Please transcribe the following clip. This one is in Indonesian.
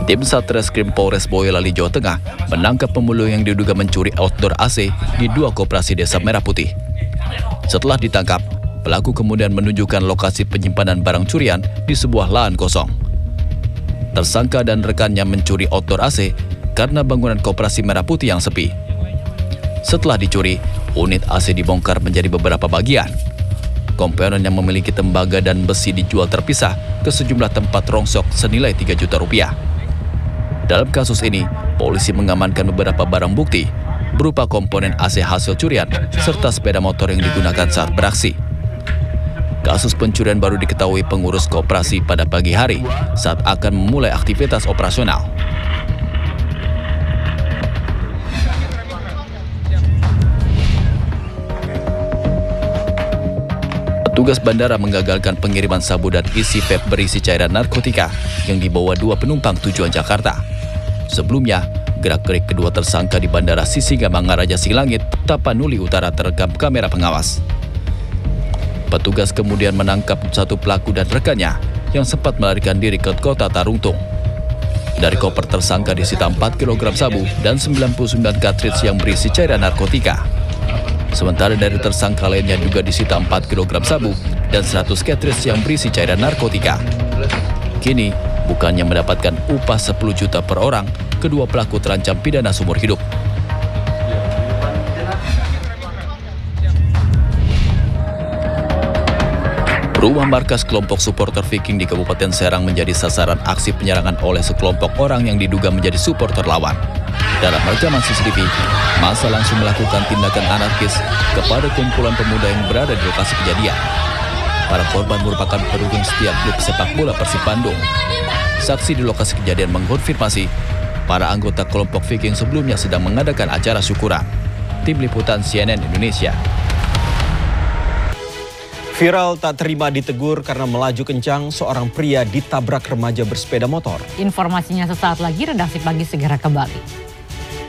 Tim Satreskrim Polres Boyolali, Jawa Tengah menangkap pemulung yang diduga mencuri outdoor AC di 2 koperasi Desa Merah Putih. Setelah ditangkap, pelaku kemudian menunjukkan lokasi penyimpanan barang curian di sebuah lahan kosong. Tersangka dan rekannya mencuri outdoor AC karena bangunan koperasi Merah Putih yang sepi. Setelah dicuri, unit AC dibongkar menjadi beberapa bagian. Komponen yang memiliki tembaga dan besi dijual terpisah ke sejumlah tempat rongsok senilai 3 juta rupiah. Dalam kasus ini, polisi mengamankan beberapa barang bukti berupa komponen AC hasil curian serta sepeda motor yang digunakan saat beraksi. Kasus pencurian baru diketahui pengurus koperasi pada pagi hari saat akan memulai aktivitas operasional. Petugas bandara menggagalkan pengiriman sabu dan isi vape berisi cairan narkotika yang dibawa 2 penumpang tujuan Jakarta. Sebelumnya, gerak-gerik kedua tersangka di Bandara Sisingamangaraja Silangit, Tapanuli Utara terekam kamera pengawas. Petugas kemudian menangkap satu pelaku dan rekannya yang sempat melarikan diri ke kota Tarungtung. Dari koper tersangka disita 4 kg sabu dan 99 cartridge yang berisi cairan narkotika. Sementara dari tersangka lainnya juga disita 4 kg sabu dan 100 cartridge yang berisi cairan narkotika. Kini, bukannya mendapatkan upah 10 juta per orang, kedua pelaku terancam pidana seumur hidup. Rumah markas kelompok supporter Viking di Kabupaten Serang menjadi sasaran aksi penyerangan oleh sekelompok orang yang diduga menjadi supporter lawan. Dalam rekaman CCTV, massa langsung melakukan tindakan anarkis kepada kumpulan pemuda yang berada di lokasi kejadian. Para korban merupakan pendukung setiap klub sepak bola Persib Bandung. Saksi di lokasi kejadian mengkonfirmasi para anggota kelompok Viking sebelumnya sedang mengadakan acara syukuran. Tim Liputan CNN Indonesia. Viral tak terima ditegur karena melaju kencang, seorang pria ditabrak remaja bersepeda motor. Informasinya sesaat lagi, Redaksi Pagi segera kembali.